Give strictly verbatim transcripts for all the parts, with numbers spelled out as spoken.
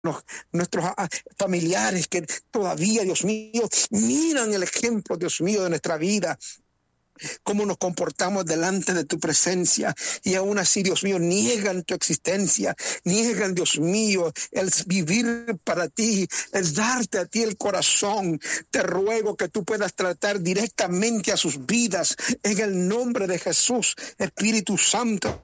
nuestros familiares que todavía, Dios mío, miran el ejemplo, Dios mío, de nuestra vida, cómo nos comportamos delante de tu presencia, y aún así, Dios mío, niegan tu existencia, niegan, Dios mío, el vivir para ti, el darte a ti el corazón. Te ruego que tú puedas tratar directamente a sus vidas en el nombre de Jesús. Espíritu Santo,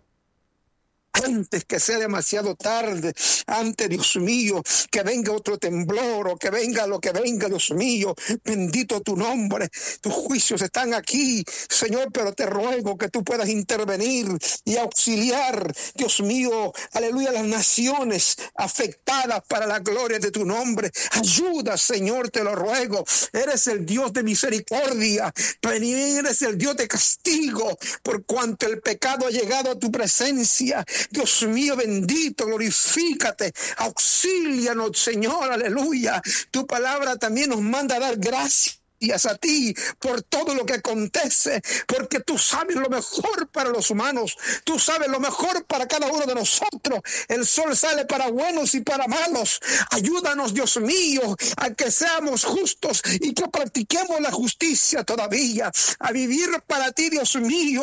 antes que sea demasiado tarde, antes, Dios mío, que venga otro temblor o que venga lo que venga, Dios mío, bendito tu nombre. Tus juicios están aquí, Señor, pero te ruego que tú puedas intervenir y auxiliar, Dios mío, aleluya, las naciones afectadas para la gloria de tu nombre. Ayuda, Señor, te lo ruego. Eres el Dios de misericordia, pero eres el Dios de castigo, por cuanto el pecado ha llegado a tu presencia. Dios mío, bendito, glorifícate, auxílianos, Señor, aleluya. Tu palabra también nos manda a dar gracias a ti por todo lo que acontece, porque tú sabes lo mejor para los humanos, tú sabes lo mejor para cada uno de nosotros. El sol sale para buenos y para malos. Ayúdanos, Dios mío, a que seamos justos y que practiquemos la justicia todavía, a vivir para ti, Dios mío,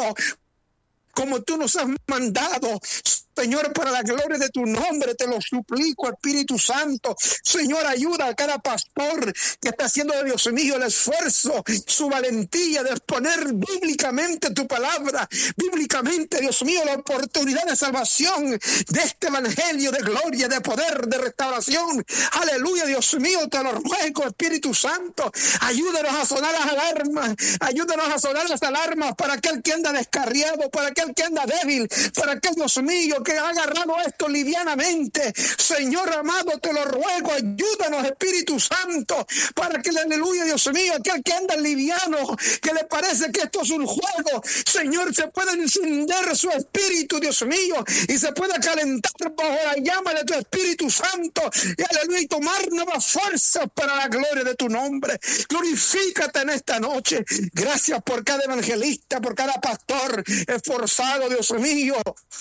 como tú nos has mandado, Señor, para la gloria de tu nombre. Te lo suplico, Espíritu Santo. Señor, ayuda a cada pastor que está haciendo, Dios mío, el esfuerzo, su valentía de exponer bíblicamente tu palabra, bíblicamente, Dios mío, la oportunidad de salvación de este evangelio de gloria, de poder, de restauración. Aleluya, Dios mío, te lo ruego, Espíritu Santo. Ayúdanos a sonar las alarmas, ayúdanos a sonar las alarmas para aquel que anda descarriado, para aquel que anda débil, para aquel, Dios mío, que ha agarrado esto livianamente. Señor amado, te lo ruego, ayúdanos, Espíritu Santo, para que, aleluya, Dios mío, aquel que anda liviano, que le parece que esto es un juego, Señor, se pueda encender su espíritu, Dios mío, y se pueda calentar bajo la llama de tu Espíritu Santo, y aleluya, y tomar nuevas fuerzas para la gloria de tu nombre. Glorifícate en esta noche. Gracias por cada evangelista, por cada pastor esforzado, Dios mío,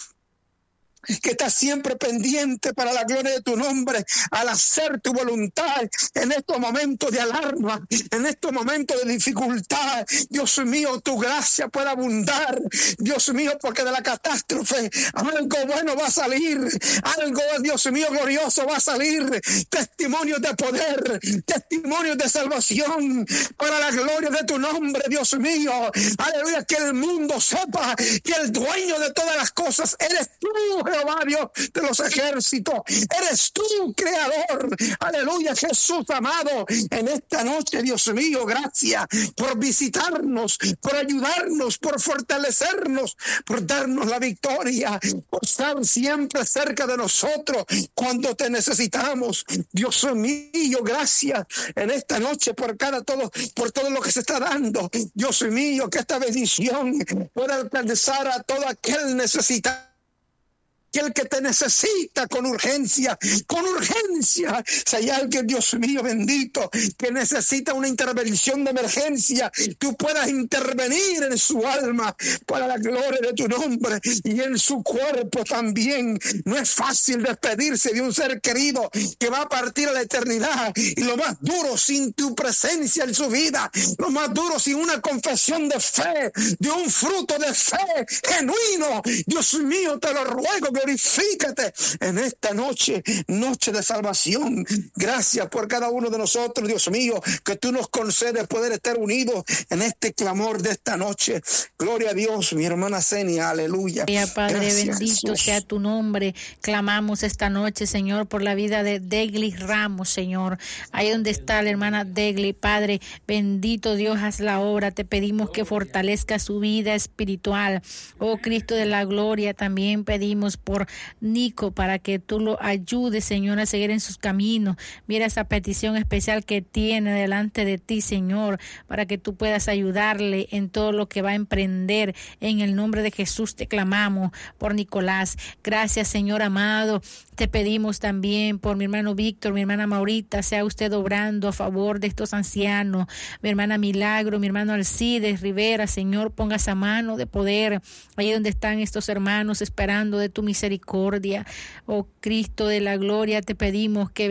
que está siempre pendiente para la gloria de tu nombre, al hacer tu voluntad en estos momentos de alarma, en estos momentos de dificultad. Dios mío, tu gracia puede abundar, Dios mío, porque de la catástrofe algo bueno va a salir, algo, Dios mío, glorioso va a salir, testimonios de poder, testimonios de salvación para la gloria de tu nombre, Dios mío. Aleluya, que el mundo sepa que el dueño de todas las cosas eres tú, Jehová Dios de los ejércitos. Eres tú, creador. Aleluya, Jesús amado. En esta noche, Dios mío, gracias por visitarnos, por ayudarnos, por fortalecernos, por darnos la victoria, por estar siempre cerca de nosotros cuando te necesitamos. Dios mío, gracias en esta noche por cada todo, por todo lo que se está dando. Dios mío, que esta bendición pueda alcanzar a todo aquel necesitado, aquel que te necesita con urgencia, con urgencia. Si hay alguien, Dios mío bendito, que necesita una intervención de emergencia, tú puedas intervenir en su alma para la gloria de tu nombre y en su cuerpo también. No es fácil despedirse de un ser querido que va a partir a la eternidad, y lo más duro sin tu presencia en su vida, lo más duro sin una confesión de fe, de un fruto de fe genuino. Dios mío, te lo ruego, glorifícate en esta noche, noche de salvación. Gracias por cada uno de nosotros, Dios mío, que tú nos concedes poder estar unidos en este clamor de esta noche. Gloria a Dios, mi hermana Senia, aleluya. Padre, Gracias, bendito Jesús. sea tu nombre. Clamamos esta noche, Señor, por la vida de Degli Ramos, Señor. Ahí donde está la hermana Degli, Padre, bendito Dios, haz la obra. Te pedimos que fortalezca su vida espiritual. Oh Cristo de la gloria, también pedimos por Nico, para que tú lo ayudes, Señor, a seguir en sus caminos. Mira esa petición especial que tiene delante de ti, Señor, para que tú puedas ayudarle en todo lo que va a emprender. En el nombre de Jesús te clamamos por Nicolás. Gracias, Señor amado. Te pedimos también por mi hermano Víctor, mi hermana Maurita, sea usted obrando a favor de estos ancianos, mi hermana Milagro, mi hermano Alcides Rivera, Señor, ponga esa mano de poder ahí donde están estos hermanos esperando de tu misericordia. misericordia. Oh Cristo de la gloria, te pedimos que